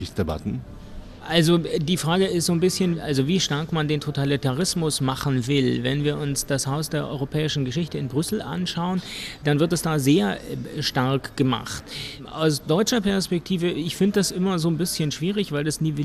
Debatten? Also die Frage ist so ein bisschen, also wie stark man den Totalitarismus machen will. Wenn wir uns das Haus der europäischen Geschichte in Brüssel anschauen, dann wird es da sehr stark gemacht. Aus deutscher Perspektive, ich finde das immer so ein bisschen schwierig, weil das